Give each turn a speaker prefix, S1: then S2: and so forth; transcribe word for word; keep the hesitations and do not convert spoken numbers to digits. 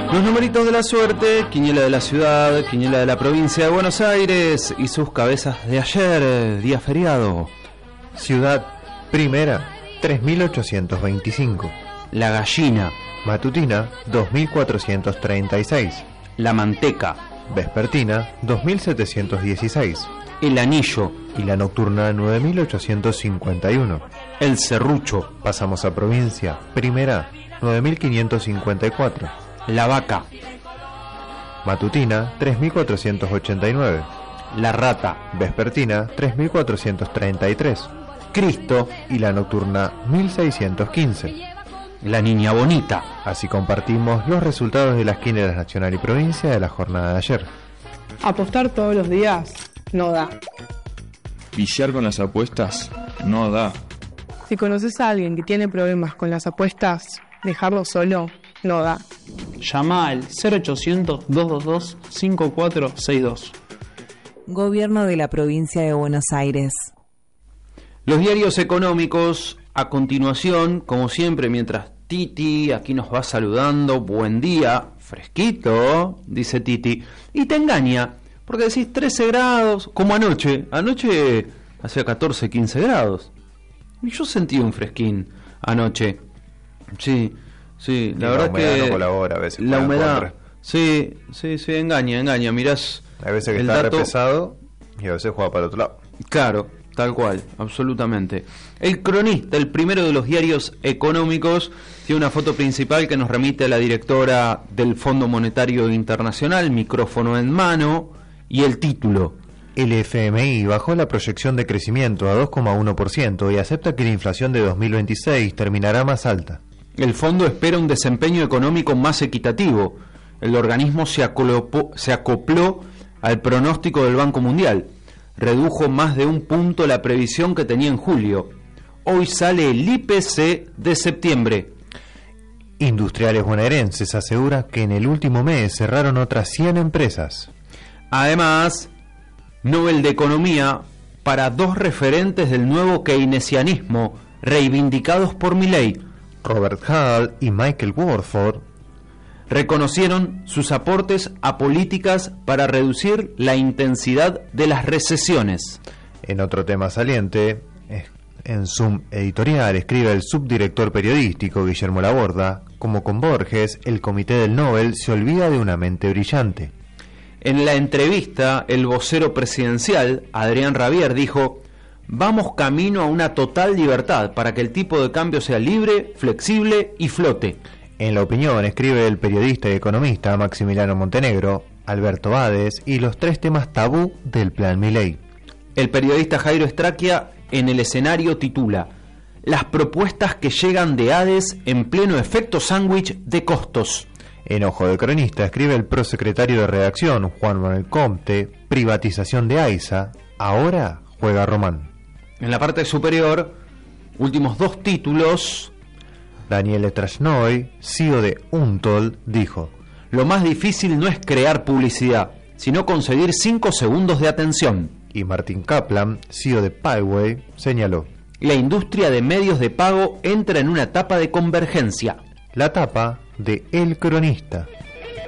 S1: Los numeritos de la suerte, quiniela de la ciudad, quiniela de la provincia de Buenos Aires y sus cabezas de ayer, día feriado.
S2: Ciudad primera, tres mil ochocientos veinticinco.
S1: La gallina.
S2: Matutina, dos mil cuatrocientos treinta y seis.
S1: La manteca.
S2: Vespertina, dos mil setecientos dieciséis.
S1: El anillo.
S2: Y la nocturna, nueve mil ochocientos cincuenta y uno.
S1: El serrucho.
S2: Pasamos a provincia, primera, nueve mil quinientos cincuenta y cuatro.
S1: La vaca.
S2: Matutina, tres mil cuatrocientos ochenta y nueve.
S1: La rata.
S2: Vespertina, tres mil cuatrocientos treinta y tres.
S1: Cristo.
S2: Y la nocturna, mil seiscientos quince.
S1: La niña bonita.
S2: Así compartimos los resultados de las quinielas nacional y provincia de la jornada de ayer.
S3: Apostar todos los días no da.
S4: Pillar con las apuestas no da.
S3: Si conoces a alguien que tiene problemas con las apuestas, dejarlo solo no da.
S5: Llama al cero ochocientos, dos dos dos, cinco cuatro seis dos.
S6: Gobierno de la provincia de Buenos Aires.
S1: Los diarios económicos, a continuación, como siempre, mientras Titi aquí nos va saludando. Buen día, fresquito, dice Titi. Y te engaña, porque decís trece grados, como anoche. Anoche hacía catorce, quince grados. Y yo sentí un fresquín anoche. Sí, sí, la
S2: y
S1: verdad
S2: la humedad
S1: que
S2: no colabora a veces.
S1: la humedad, sí, sí, sí, engaña, engaña. Mirás,
S2: hay veces que
S1: el
S2: está
S1: dato,
S2: re pesado y a veces juega para el otro lado.
S1: Claro, tal cual, absolutamente. El Cronista, el primero de los diarios económicos, tiene una foto principal que nos remite a la directora del Fondo Monetario Internacional, micrófono en mano, y el título.
S2: El F M I bajó la proyección de crecimiento a dos coma uno por ciento y acepta que la inflación de dos mil veintiséis terminará más alta.
S1: El fondo espera un desempeño económico más equitativo. El organismo se acopló, se acopló al pronóstico del Banco Mundial. Redujo más de un punto la previsión que tenía en julio. Hoy sale el I P C de septiembre.
S2: Industriales bonaerenses asegura que en el último mes cerraron otras cien empresas.
S1: Además, Nobel de Economía para dos referentes del nuevo keynesianismo, reivindicados por Milei.
S2: Robert Hall y Michael Warford
S1: reconocieron sus aportes a políticas para reducir la intensidad de las recesiones.
S2: En otro tema saliente, en Zoom Editorial escribe el subdirector periodístico Guillermo Laborda, como con Borges, el comité del Nobel se olvida de una mente brillante.
S1: En la entrevista, el vocero presidencial, Adrián Rabier, dijo: vamos camino a una total libertad para que el tipo de cambio sea libre, flexible y flote.
S2: En La Opinión escribe el periodista y economista Maximiliano Montenegro, Alberto Bades y los tres temas tabú del Plan Milei.
S1: El periodista Jairo Estraquia en El Escenario titula: las propuestas que llegan de Hades en pleno efecto sándwich de costos.
S2: En Ojo de Cronista escribe el prosecretario de redacción Juan Manuel Comte, privatización de AISA, ahora juega Román.
S1: En la parte superior, últimos dos títulos.
S2: Daniel Strasnoy, C E O de Untold, dijo:
S1: lo más difícil no es crear publicidad, sino conseguir cinco segundos de atención.
S2: Y Martín Kaplan, C E O de Payway, señaló:
S1: la industria de medios de pago entra en una etapa de convergencia.
S2: La etapa de El Cronista.